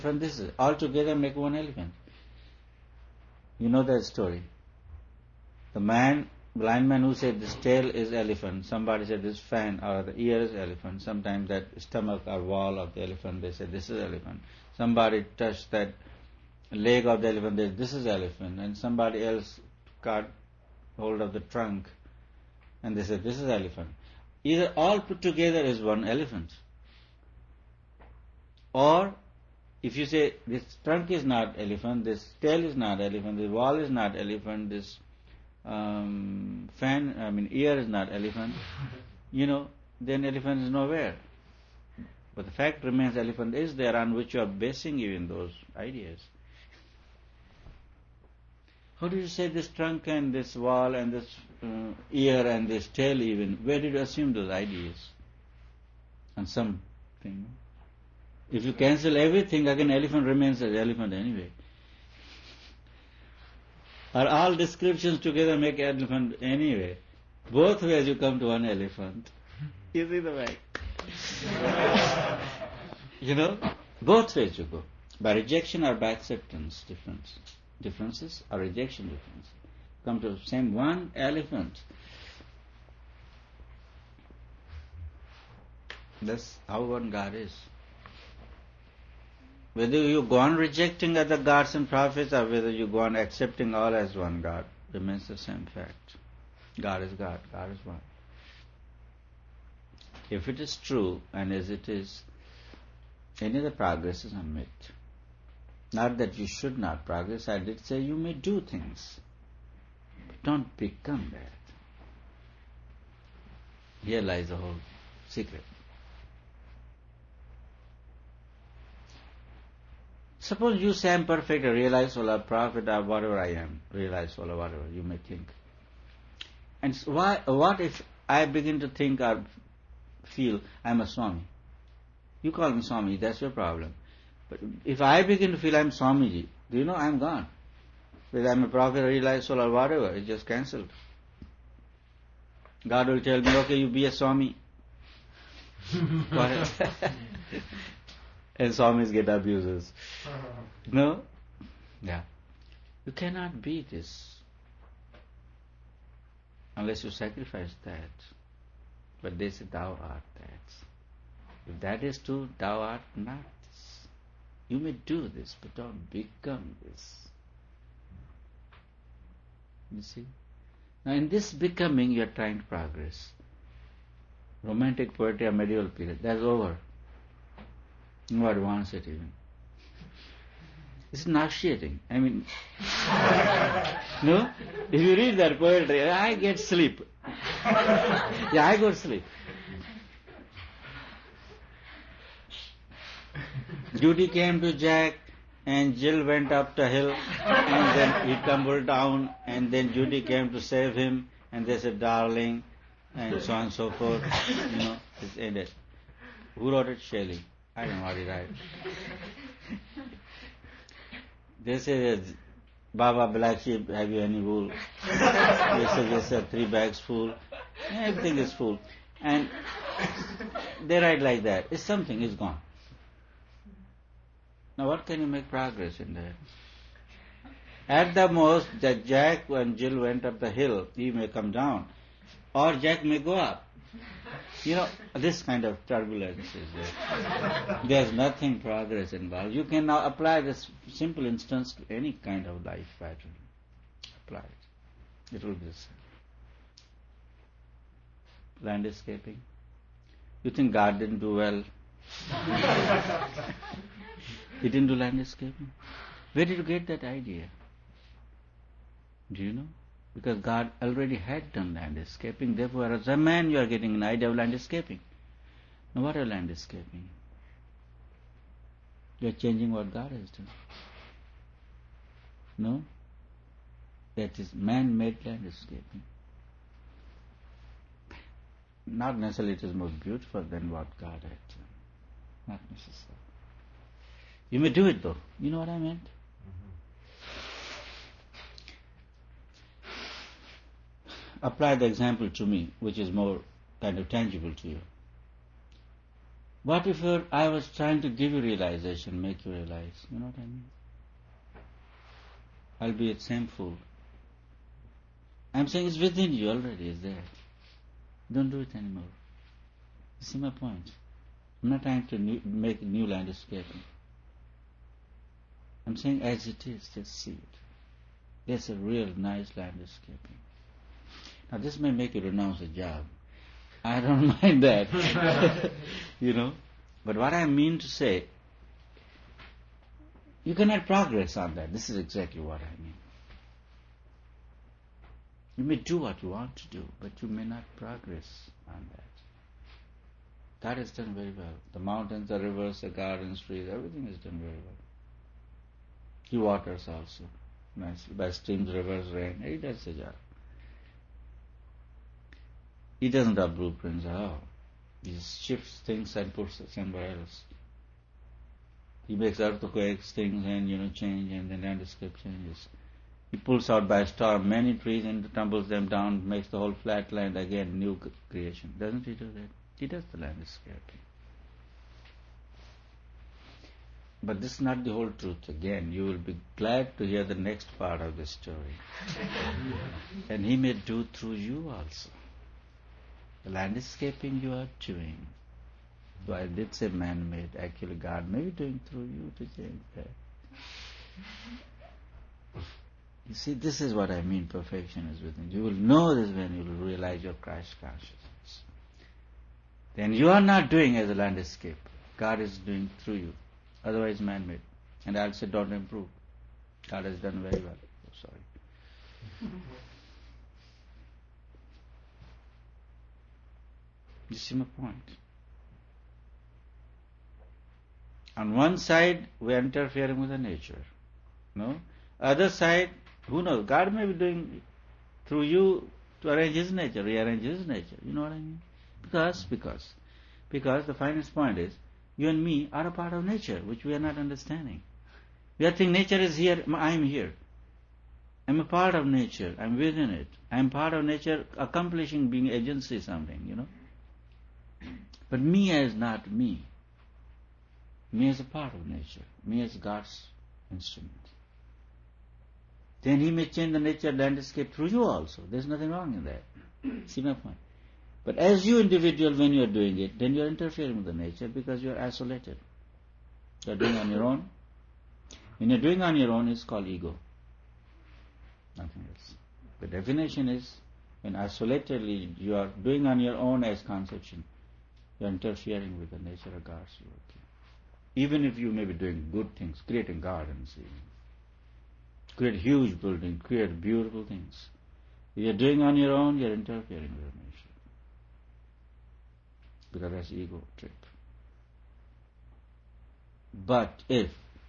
From this all together make one elephant. You know that story. The blind man who said this tail is elephant, somebody said this fan or the ear is elephant, sometimes that stomach or wall of the elephant, they said this is elephant. Somebody touched that leg of the elephant, they said this is elephant, and somebody else got hold of the trunk and they said this is elephant. Either all put together is one elephant, or if you say this trunk is not elephant, this tail is not elephant, this wall is not elephant, this ear is not elephant, then elephant is nowhere. But the fact remains elephant is there on which you are basing even those ideas. How do you say this trunk and this wall and this ear and this tail even? Where did you assume those ideas? On something. If you cancel everything, again elephant remains as elephant anyway. Or all descriptions together make elephant anyway. Both ways you come to one elephant. You see the way? Both ways you go. By rejection or by acceptance, differences or rejection difference. Come to the same one elephant. That's how one God is. Whether you go on rejecting other gods and prophets or whether you go on accepting all as one God, remains the same fact. God is God, God is one. If it is true, and as it is, any of the progress is a myth. Not that you should not progress, I did say you may do things, but don't become that. Here lies the whole secret. Suppose you say I am perfect, a realized soul, a prophet, or whatever I am, realized soul, or whatever you may think. And what if I begin to think or feel I am a Swami? You call me Swami, that's your problem. But if I begin to feel I am Swamiji, do you know I am gone? Whether I am a prophet, a realized soul, or whatever, it's just cancelled. God will tell me, okay, you be a Swami. Go ahead. And Swamis get abuses. No? Yeah. You cannot be this unless you sacrifice that. But they say thou art that. If that is true, thou art not this. You may do this, but don't become this. You see? Now in this becoming you are trying to progress. Romantic poetry of medieval period, that's over. Nobody wants it even. It's nauseating. No? If you read that poetry, I get sleep. Yeah, I go to sleep. Judy came to Jack and Jill went up the hill and then he tumbled down and then Judy came to save him and they said, darling, and so on and so forth. It's ended. Who wrote it? Shelley. I don't know what he wrote. They say, Baba Black Sheep, have you any wool? They say, yes sir, 3 bags full. Everything is full. And they write like that. It's something, it's gone. Now what can you make progress in that? At the most, that Jack and Jill went up the hill, he may come down. Or Jack may go up. This kind of turbulence is there. There's nothing progress involved. You can now apply this simple instance to any kind of life pattern. Apply it. It will be the same. Landscaping. You think God didn't do well? He didn't do landscaping? Where did you get that idea? Do you know? Because God already had done landscaping. Therefore, as a man, you are getting an idea of landscaping. Now, what is landscaping? You are changing what God has done. No? That is man-made landscaping. Not necessarily it is more beautiful than what God had done. Not necessarily. You may do it though. You know what I meant? Apply the example to me, which is more kind of tangible to you. What if I was trying to give you realization, make you realize? You know what I mean? I'll be a same fool. I'm saying it's within you already, it's there. Don't do it anymore. You see my point? I'm not trying to make a new landscape. I'm saying as it is, just see it. There's a real nice landscaping. Now this may make you renounce a job. I don't mind that. You know. But what I mean to say, you cannot progress on that. This is exactly what I mean. You may do what you want to do, but you may not progress on that. God has done very well. The mountains, the rivers, the gardens, trees, everything is done very well. He waters also nicely by streams, rivers, rain. He does the job. He doesn't have blueprints at all. He just shifts things and puts it somewhere else. He makes earthquakes, things, and change, and then landscape changes. He pulls out by a storm many trees and tumbles them down, makes the whole flat land again, new creation. Doesn't he do that? He does the landscaping. But this is not the whole truth. Again, you will be glad to hear the next part of the story. And he may do through you also. The landscaping you are doing. So I did say man-made. Actually, God may be doing through you to change that. You see, this is what I mean, perfection is within. You will know this when you will realize your Christ consciousness. Then you are not doing as a landscape. God is doing through you. Otherwise man-made. And I'll say don't improve. God has done very well. Oh, sorry. You see my point? On one side, we are interfering with the nature. No? Other side, who knows? God may be doing through you to arrange His nature, rearrange His nature. You know what I mean? Because the finest point is, you and me are a part of nature, which we are not understanding. We are thinking nature is here, I am here. I am a part of nature, I am within it. I am part of nature, accomplishing, being agency something, But me as not me. Me as a part of nature. Me as God's instrument. Then He may change the nature landscape through you also. There's nothing wrong in that. See my point? But as you individual, when you are doing it, then you are interfering with the nature because you are isolated. You are doing on your own. When you are doing on your own, it's called ego. Nothing else. The definition is, when isolatedly you are doing on your own as conception, you are interfering with the nature of God's working. Even if you may be doing good things, creating gardens, create huge buildings, create beautiful things. If you are doing on your own, you are interfering with the nature. Because that's ego trip. But if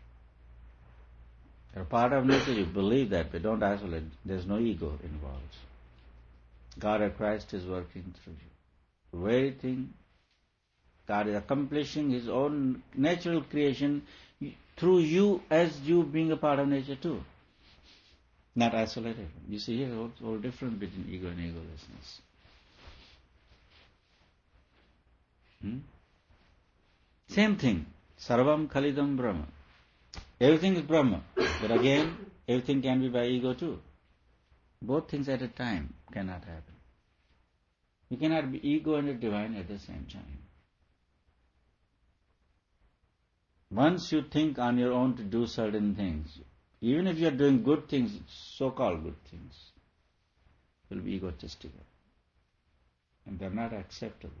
you're part of nature, you believe that, but don't isolate. There's no ego involved. God or Christ is working through you. The very thing, God is accomplishing His own natural creation through you as you being a part of nature too. Not isolated. You see here the whole difference between ego and egolessness. Same thing. Sarvam Khalidam Brahma. Everything is Brahma. But again, everything can be by ego too. Both things at a time cannot happen. You cannot be ego and a divine at the same time. Once you think on your own to do certain things, even if you are doing good things, so-called good things, will be egotistical. And they are not acceptable.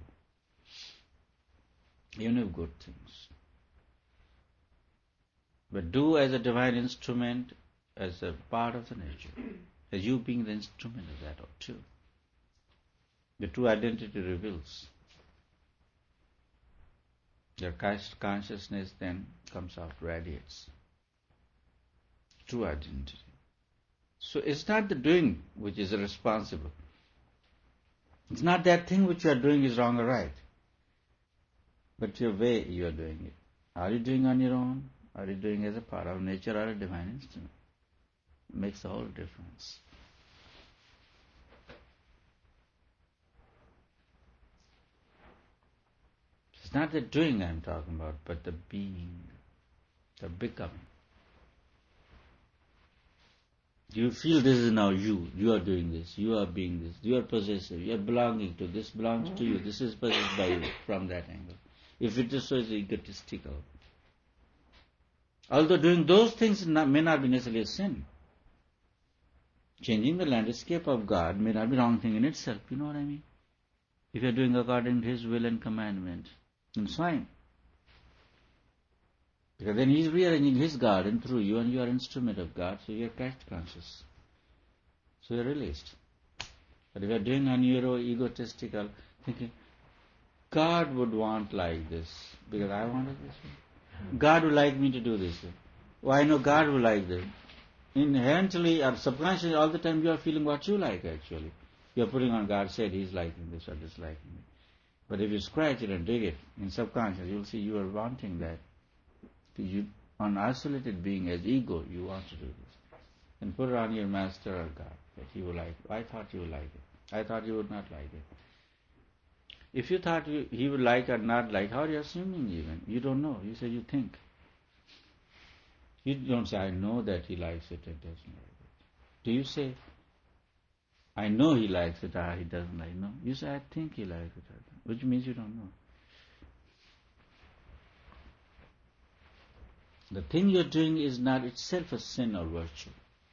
Even if good things. But do as a divine instrument, as a part of the nature, as you being the instrument of that too. The true identity reveals. Your consciousness then comes out, radiates. True identity. So it's not the doing which is responsible. It's not that thing which you are doing is wrong or right. But your way you are doing it. Are you doing on your own? Are you doing as a part of nature or a divine instrument? It makes a whole difference. It's not the doing I'm talking about, but the being, the becoming. You feel this is now you. You are doing this. You are being this. You are possessive. You are belonging to this. Belongs to you. This is possessed by you from that angle. If it is so, it's egotistical. Although doing those things may not be necessarily a sin. Changing the landscape of God may not be wrong thing in itself. You know what I mean? If you are doing according to His will and commandment, it's fine. Because then He is rearranging His garden through you, and you are instrument of God, so you are Christ conscious. So you are released. But if you are doing on your own egotistical, thinking, God would want like this, because I want it this way. God would like me to do this way. Well, I know God would like this. Inherently or subconsciously, all the time you are feeling what you like actually. You are putting on God said He's liking this or disliking it. But if you scratch it and dig it in subconscious, you'll see you are wanting that. You, on isolated being as ego, you want to do this. And put it on your master or God, that He would like it. I thought you would like it. I thought you would not like it. If you thought He would like or not like, how are you assuming even? You don't know. You say you think. You don't say, I know that He likes it and doesn't like it. Do you say, I know He likes it or He doesn't like it? No. You say, I think He likes it, which means you don't know. The thing you're doing is not itself a sin or virtue.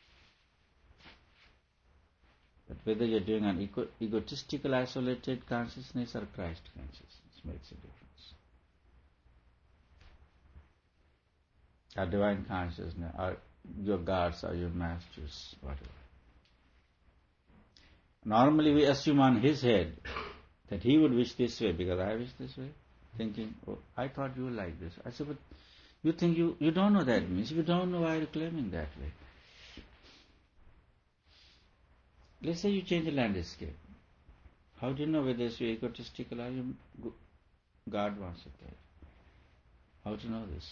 But whether you're doing an egotistical, isolated consciousness or Christ consciousness makes a difference. Or divine consciousness, or your gods, or your masters, whatever. Normally we assume on His head that He would wish this way because I wish this way, thinking, oh, I thought you would like this. I said, but you think you don't know that means. You don't know why you're claiming that way. Let's say you change the landscape. How do you know whether it's egotistical or God wants it there? How do you know this?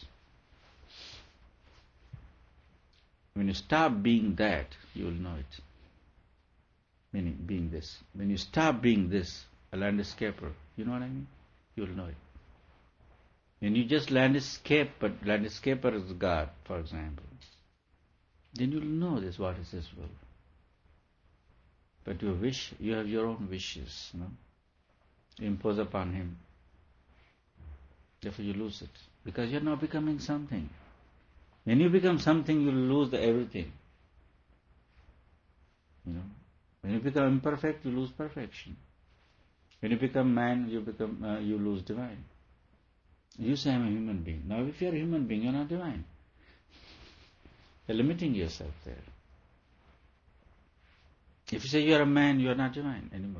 When you stop being that, you will know it. Meaning being this. When you stop being this, a landscaper, you know what I mean? You will know it. When you just landscape, but landscaper is God, for example, then you will know this, what is this will. But your wish, you have your own wishes, You impose upon Him. Therefore you lose it. Because you're now becoming something. When you become something, you lose everything. When you become imperfect, you lose perfection. When you become man, you lose divine. You say, I'm a human being. Now, if you're a human being, you're not divine. You're limiting yourself there. If you say you're a man, you're not divine anymore.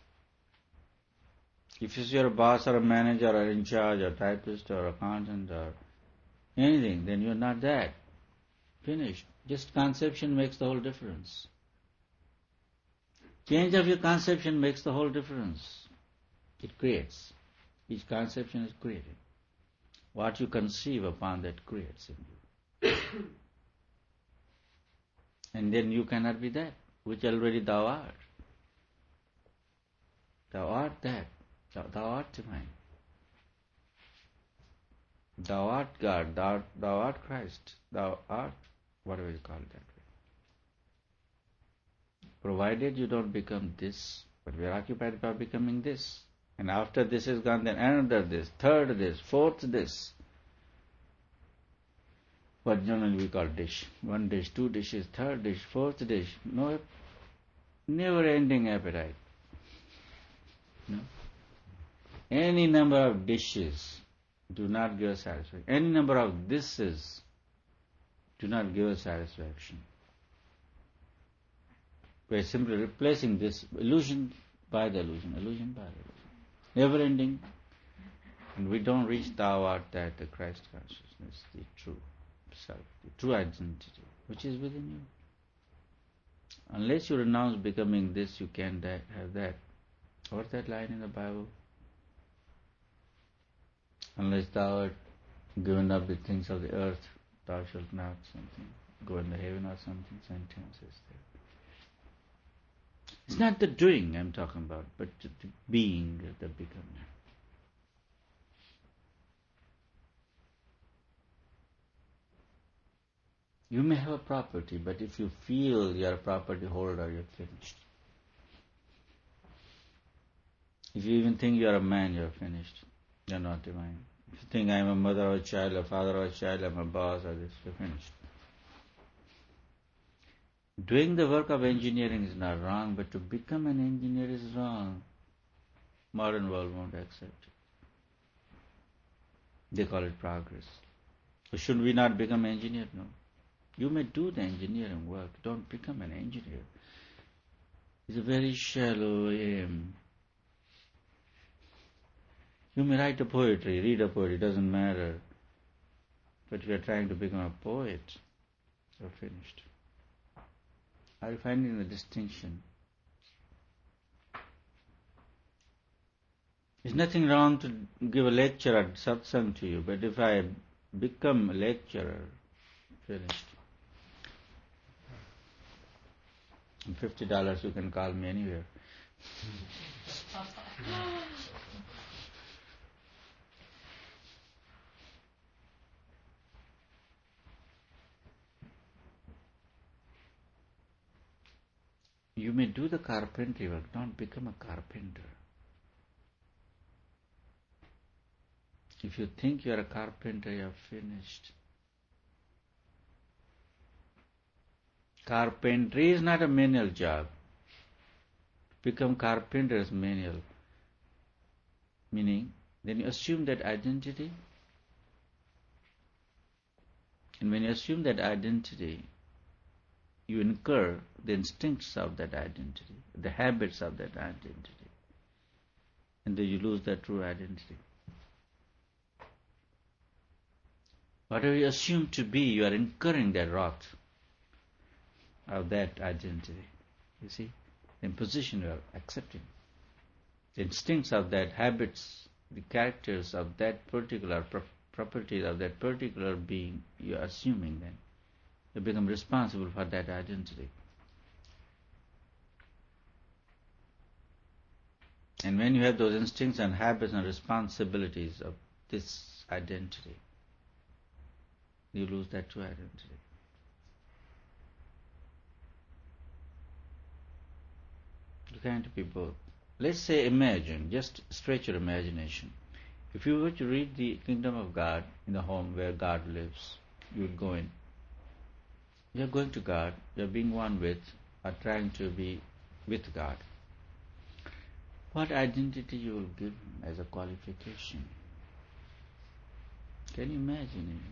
If you say you're a boss or a manager or in charge or typist or accountant or anything, then you're not that. Finished. Just conception makes the whole difference. Change of your conception makes the whole difference. It creates. Each conception is created. What you conceive upon that creates in you. And then you cannot be that, which already thou art. Thou art that. Thou art divine. Thou art God. Thou art Christ. Thou art, whatever you call it that way. Provided you don't become this, but we are occupied by becoming this. And after this is gone, then another this, third this, fourth this. What generally we call dish. One dish, two dishes, third dish, fourth dish. No, never-ending appetite. No? Any number of dishes do not give us satisfaction. Any number of thises do not give us satisfaction. We are simply replacing this illusion by the illusion, illusion by the illusion. Never-ending. And we don't reach thou art that, the Christ consciousness, the true self, the true identity, which is within you. Unless you renounce becoming this, you can't have that. What's that line in the Bible? Unless thou art given up the things of the earth, thou shalt not something go into heaven or something. Sentence is there. It's not the doing I'm talking about, but the being, the becoming. You may have a property, but if you feel you are a property holder, you're finished. If you even think you are a man, you're finished. You're not divine. If you think I'm a mother or a child, a father or a child, I'm a boss or this, you're finished. Doing the work of engineering is not wrong, but to become an engineer is wrong. Modern world won't accept it. They call it progress. So should we not become an engineer? No. You may do the engineering work. Don't become an engineer. It's a very shallow aim. You may write a poetry, read a poetry, doesn't matter. But if you are trying to become a poet, you're finished. Are you finding the distinction? There's nothing wrong to give a lecture at satsang to you, but if I become a lecturer, finished. And $50 you can call me anywhere. You may do the carpentry work, don't become a carpenter. If you think you are a carpenter, you are finished. Carpentry is not a menial job. To become carpenter is menial. Meaning, then you assume that identity. And when you assume that identity, you incur the instincts of that identity, the habits of that identity. And then you lose that true identity. Whatever you assume to be, you are incurring that rot of that identity. You see? The imposition you are accepting. The instincts of that, habits, the characters of that particular properties of that particular being, you are assuming then. You become responsible for that identity. And when you have those instincts and habits and responsibilities of this identity, you lose that true identity. You can't be both. Let's say imagine, just stretch your imagination. If you were to read the kingdom of God in the home where God lives, you would go in. You are going to God, you are being one with, or trying to be with God. What identity you will give him as a qualification? Can you imagine it?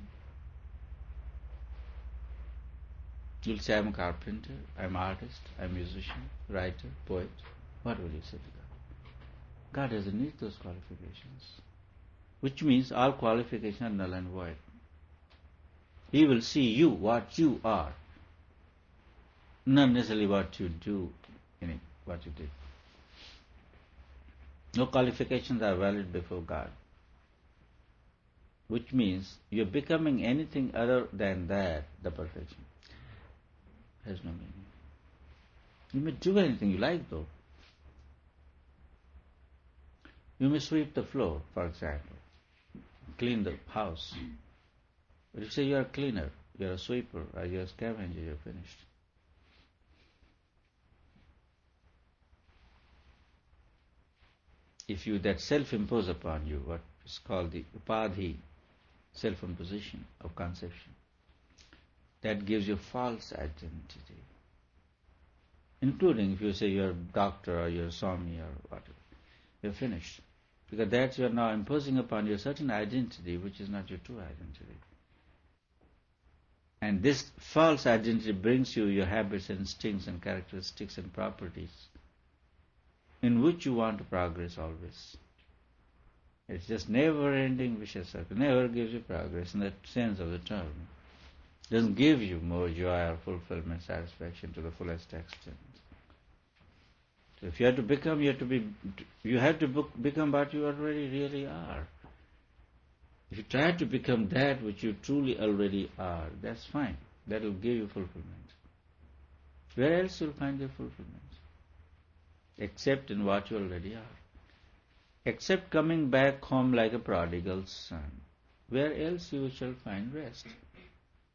You'll say, I'm a carpenter, I'm an artist, I'm a musician, writer, poet. What will you say to God? God doesn't need those qualifications. Which means all qualifications are null and void. He will see you, what you are, not necessarily what you do, what you did. No qualifications are valid before God. Which means you're becoming anything other than that, the perfection. Has no meaning. You may do anything you like though. You may sweep the floor, for example, clean the house. But if you say you are a cleaner, you are a sweeper, or you are a scavenger, you are finished. If you that self-impose upon you what is called the upadhi, self-imposition of conception, that gives you false identity. Including if you say you're a doctor or you're a Swami or whatever, you're finished. Because that you are now imposing upon you a certain identity which is not your true identity. And this false identity brings you your habits and instincts and characteristics and properties in which you want to progress always. It's just never-ending vicious circle. Never gives you progress in that sense of the term. Doesn't give you more joy or fulfillment, satisfaction to the fullest extent. So if you have to become, you have to become what you already really are. If you try to become that which you truly already are, that's fine. That will give you fulfillment. Where else you'll find your fulfillment? Except in what you already are. Except coming back home like a prodigal son. Where else you shall find rest?